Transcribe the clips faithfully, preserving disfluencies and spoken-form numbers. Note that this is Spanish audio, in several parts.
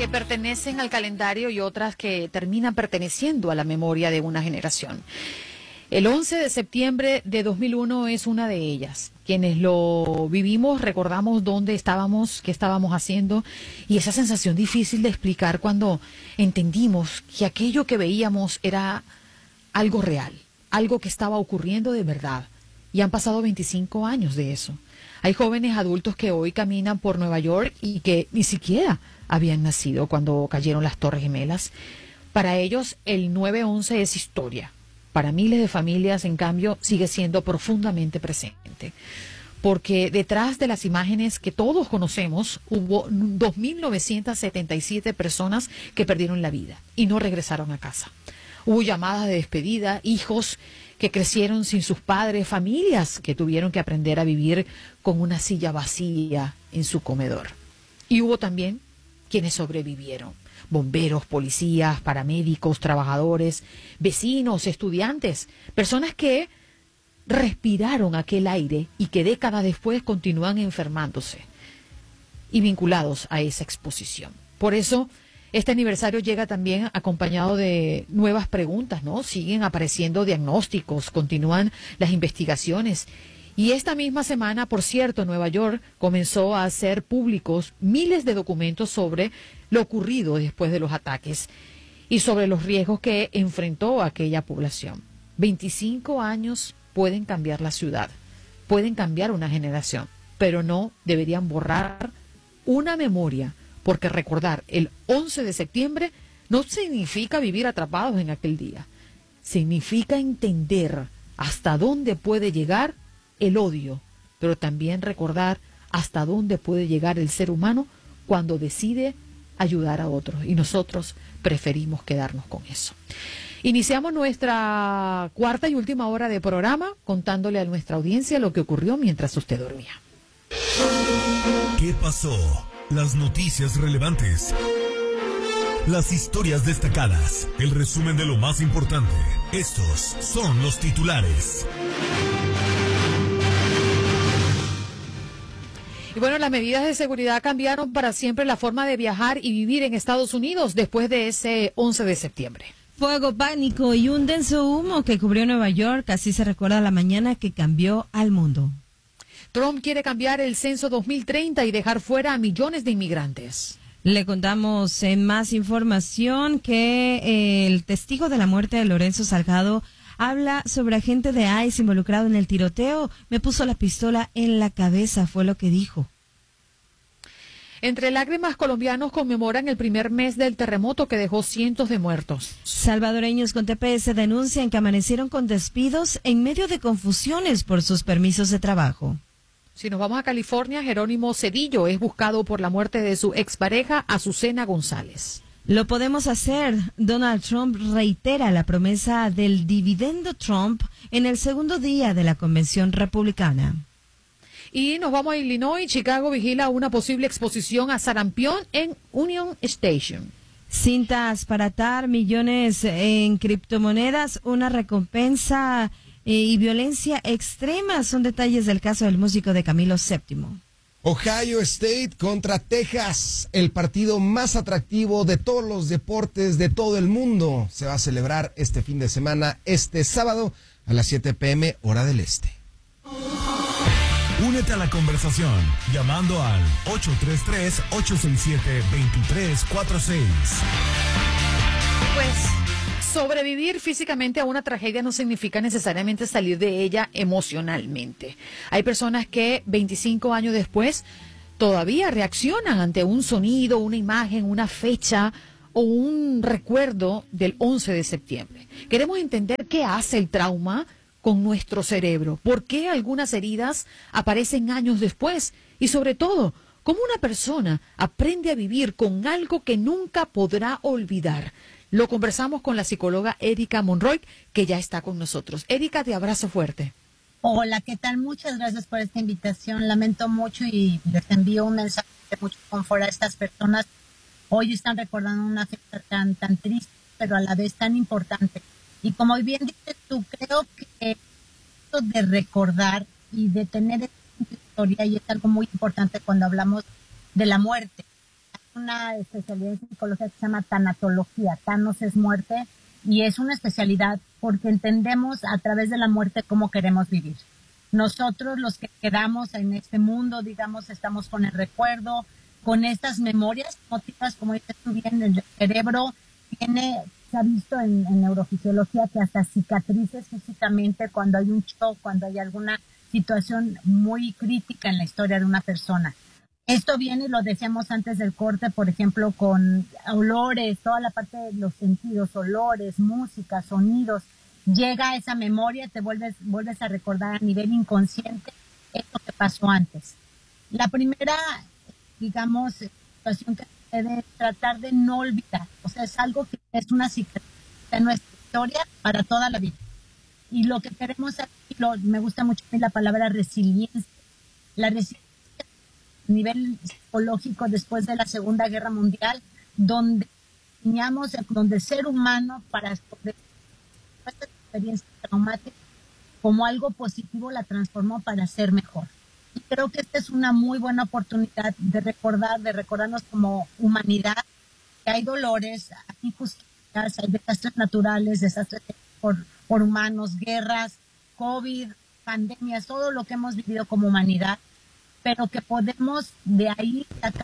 pertenecen al calendario y otras que terminan perteneciendo a la memoria de una generación. El once de septiembre de dos mil uno es una de ellas. Quienes lo vivimos recordamos dónde estábamos, qué estábamos haciendo y esa sensación difícil de explicar cuando entendimos que aquello que veíamos era algo real, algo que estaba ocurriendo de verdad. Y han pasado veinticinco años de eso. Hay jóvenes adultos que hoy caminan por Nueva York y que ni siquiera habían nacido cuando cayeron las Torres Gemelas. Para ellos el nueve once es historia. Para miles de familias, en cambio, sigue siendo profundamente presente. Porque detrás de las imágenes que todos conocemos, hubo dos mil novecientas setenta y siete personas que perdieron la vida y no regresaron a casa. Hubo llamadas de despedida, hijos que crecieron sin sus padres, familias que tuvieron que aprender a vivir con una silla vacía en su comedor. Y hubo también quienes sobrevivieron. Bomberos, policías, paramédicos, trabajadores, vecinos, estudiantes, personas que respiraron aquel aire y que décadas después continúan enfermándose y vinculados a esa exposición. Por eso, este aniversario llega también acompañado de nuevas preguntas, ¿no? Siguen apareciendo diagnósticos, continúan las investigaciones. Y esta misma semana, por cierto, Nueva York comenzó a hacer públicos miles de documentos sobre lo ocurrido después de los ataques y sobre los riesgos que enfrentó aquella población. veinticinco años pueden cambiar la ciudad, pueden cambiar una generación, pero no deberían borrar una memoria, porque recordar el once de septiembre no significa vivir atrapados en aquel día, significa entender hasta dónde puede llegar el odio, pero también recordar hasta dónde puede llegar el ser humano cuando decide ayudar a otros, y nosotros preferimos quedarnos con eso. Iniciamos nuestra cuarta y última hora de programa contándole a nuestra audiencia lo que ocurrió mientras usted dormía. ¿Qué pasó? Las noticias relevantes, las historias destacadas, el resumen de lo más importante. Estos son los titulares. Y bueno, las medidas de seguridad cambiaron para siempre la forma de viajar y vivir en Estados Unidos después de ese once de septiembre. Fuego, pánico y un denso humo que cubrió Nueva York, así se recuerda la mañana que cambió al mundo. Trump quiere cambiar el censo dos mil treinta y dejar fuera a millones de inmigrantes. Le contamos en más información que eh, el testigo de la muerte de Lorenzo Salgado habla sobre agente de ICE involucrado en el tiroteo. Me puso la pistola en la cabeza, fue lo que dijo. Entre lágrimas, colombianos conmemoran el primer mes del terremoto que dejó cientos de muertos. Salvadoreños con T P S denuncian que amanecieron con despidos en medio de confusiones por sus permisos de trabajo. Si nos vamos a California, Jerónimo Cedillo es buscado por la muerte de su expareja Azucena González. Lo podemos hacer. Donald Trump reitera la promesa del dividendo Trump en el segundo día de la convención republicana. Y nos vamos a Illinois. Chicago vigila una posible exposición a sarampión en Union Station. Cintas para atar, millones en criptomonedas, una recompensa eh, y violencia extrema son detalles del caso del músico de Camilo séptimo. Ohio State contra Texas, el partido más atractivo de todos los deportes de todo el mundo. Se va a celebrar este fin de semana, este sábado a las siete pe eme hora del este. Únete a la conversación llamando al ocho tres tres, ocho seis siete, dos tres cuatro seis. Pues sobrevivir físicamente a una tragedia no significa necesariamente salir de ella emocionalmente. Hay personas que veinticinco años después todavía reaccionan ante un sonido, una imagen, una fecha o un recuerdo del once de septiembre. Queremos entender qué hace el trauma con nuestro cerebro, por qué algunas heridas aparecen años después y sobre todo, cómo una persona aprende a vivir con algo que nunca podrá olvidar. Lo conversamos con la psicóloga Erika Monroy, que ya está con nosotros. Erika, te abrazo fuerte. Hola, ¿qué tal? Muchas gracias por esta invitación. Lamento mucho y les envío un mensaje de mucho confort a estas personas. Hoy están recordando una fecha tan, tan triste, pero a la vez tan importante. Y como bien dices tú, creo que esto de recordar y de tener esta historia, y es algo muy importante cuando hablamos de la muerte, una especialidad en psicología que se llama tanatología. Thanos es muerte y es una especialidad porque entendemos a través de la muerte cómo queremos vivir. Nosotros los que quedamos en este mundo, digamos, estamos con el recuerdo, con estas memorias emotivas, como dices tú bien, el cerebro tiene, se ha visto en, en neurofisiología que hasta cicatrices físicamente cuando hay un shock, cuando hay alguna situación muy crítica en la historia de una persona. Esto viene, lo decíamos antes del corte, por ejemplo, con olores, toda la parte de los sentidos, olores, música, sonidos. Llega a esa memoria, te vuelves, vuelves a recordar a nivel inconsciente esto que pasó antes. La primera, digamos, situación que debe tratar de no olvidar. O sea, es algo que es una cicatriz de nuestra historia para toda la vida. Y lo que queremos aquí, lo, me gusta mucho la palabra resiliencia. La resiliencia a nivel psicológico después de la Segunda Guerra Mundial, donde enseñamos, donde el ser humano para esta experiencia traumática como algo positivo la transformó para ser mejor. Y creo que esta es una muy buena oportunidad de recordar, de recordarnos como humanidad que hay dolores, hay injusticias, hay desastres naturales, desastres por, por humanos, guerras, COVID, pandemias, todo lo que hemos vivido como humanidad, pero que podemos de ahí sacar.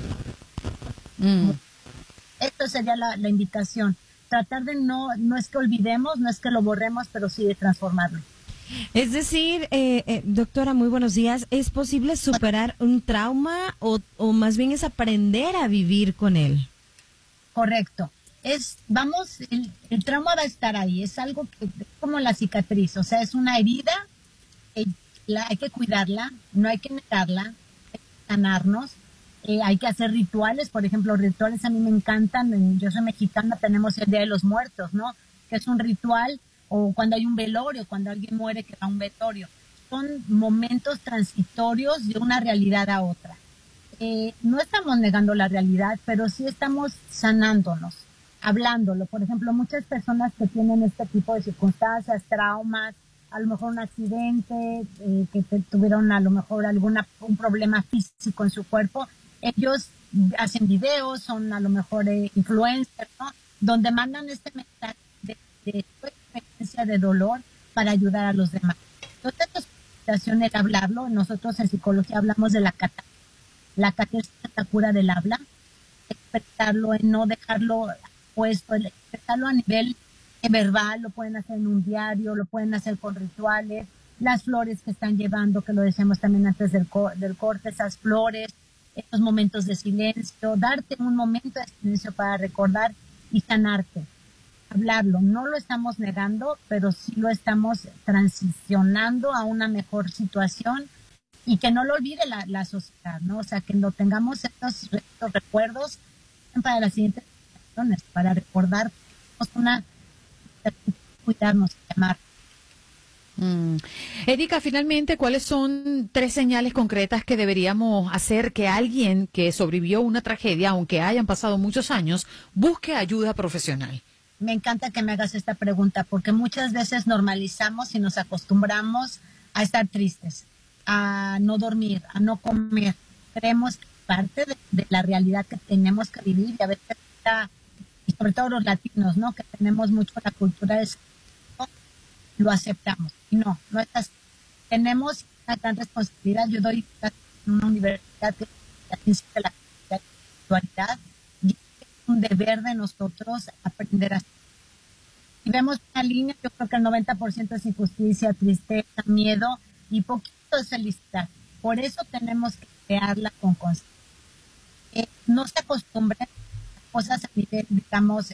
Mm. Esto sería la, la invitación. Tratar de no, no es que olvidemos, no es que lo borremos, pero sí de transformarlo. Es decir, eh, eh, doctora, muy buenos días. ¿Es posible superar un trauma o, o más bien es aprender a vivir con él? Correcto. Es, vamos, el, el trauma va a estar ahí. Es algo que es como la cicatriz, o sea, es una herida. Eh, la, hay que cuidarla, no hay que negarla, hay que sanarnos. Eh, hay que hacer rituales, por ejemplo, rituales a mí me encantan. Yo soy mexicana, tenemos el Día de los Muertos, ¿no? Que es un ritual. O cuando hay un velorio, cuando alguien muere que va a un velorio. Son momentos transitorios de una realidad a otra. Eh, no estamos negando la realidad, pero sí estamos sanándonos, hablándolo. Por ejemplo, muchas personas que tienen este tipo de circunstancias, traumas, a lo mejor un accidente, eh, que te, tuvieron a lo mejor alguna, un problema físico en su cuerpo, ellos hacen videos, son a lo mejor eh, influencers, ¿no? Donde mandan este mensaje de, de de dolor para ayudar a los demás. Entonces, esta situación era hablarlo. Nosotros en psicología hablamos de la catarsis. La catarsis es la cura del habla, expresarlo, en no dejarlo puesto, expresarlo a nivel verbal, lo pueden hacer en un diario, lo pueden hacer con rituales, las flores que están llevando, que lo decíamos también antes del, co del corte, esas flores, esos momentos de silencio, darte un momento de silencio para recordar y sanarte. Hablarlo, no lo estamos negando, pero sí lo estamos transicionando a una mejor situación y que no lo olvide la, la sociedad, ¿no? O sea, que no tengamos estos, estos recuerdos para las siguientes generaciones, para recordar una, cuidarnos, llamar. Mm. Erika, finalmente, ¿cuáles son tres señales concretas que deberíamos hacer que alguien que sobrevivió una tragedia, aunque hayan pasado muchos años, busque ayuda profesional? Me encanta que me hagas esta pregunta porque muchas veces normalizamos y nos acostumbramos a estar tristes, a no dormir, a no comer. Creemos que parte de, de la realidad que tenemos que vivir y a veces, y sobre todo los latinos, ¿no? Que tenemos mucho la cultura de eso, lo aceptamos. Y no, no es así. Tenemos una gran responsabilidad. Yo doy en una universidad que es la espiritualidad. Un deber de nosotros aprender a... Y vemos una línea, yo creo que el noventa por ciento es injusticia, tristeza, miedo y poquito es felicidad. Por eso tenemos que crearla con conciencia. Eh, no se acostumbren a cosas a nivel, digamos,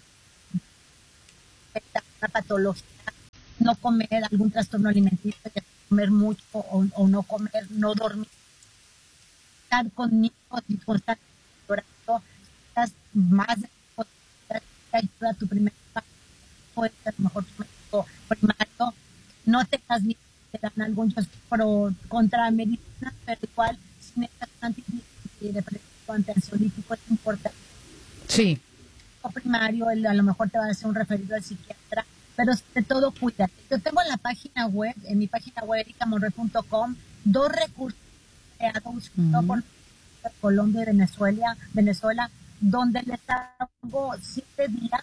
una patología, no comer algún trastorno alimenticio, comer mucho o, o no comer, no dormir, estar conmigo y constantemente llorando, más de ayuda a tu primer paso, a lo mejor tu médico primario, no te das ni te dan algún pro contra medicina, pero igual si necesitas antidepresivo, antiansiolítico es importante. Sí. O primario, el, a lo mejor te va a hacer un referido al psiquiatra, pero sobre todo cuídate. Yo tengo en la página web, en mi página web erika monroy punto com, dos recursos creados uh-huh. por Colombia y Venezuela, Venezuela, donde les hago siete días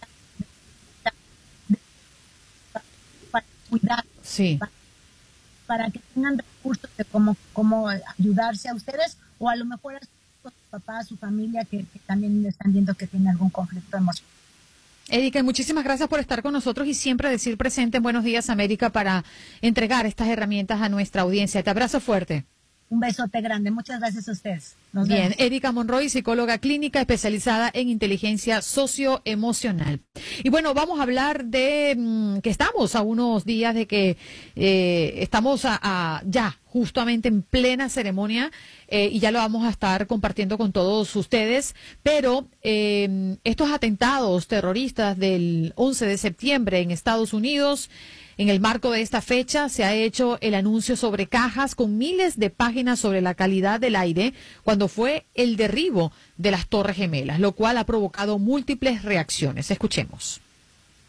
para cuidar, sí. para, para que tengan recursos de cómo, cómo ayudarse a ustedes o a lo mejor a sus papás, a su familia que, que también están viendo que tiene algún conflicto emocional. Erika, muchísimas gracias por estar con nosotros y siempre decir presente en Buenos Días América para entregar estas herramientas a nuestra audiencia. Te abrazo fuerte. Un besote grande. Muchas gracias a ustedes. Nos Bien, vemos. Erika Monroy, psicóloga clínica especializada en inteligencia socioemocional. Y bueno, vamos a hablar de mmm, que estamos a unos días de que eh, estamos a, a, ya justamente en plena ceremonia eh, y ya lo vamos a estar compartiendo con todos ustedes, pero eh, estos atentados terroristas del once de septiembre en Estados Unidos. En el marco de esta fecha se ha hecho el anuncio sobre cajas con miles de páginas sobre la calidad del aire cuando fue el derribo de las Torres Gemelas, lo cual ha provocado múltiples reacciones. Escuchemos.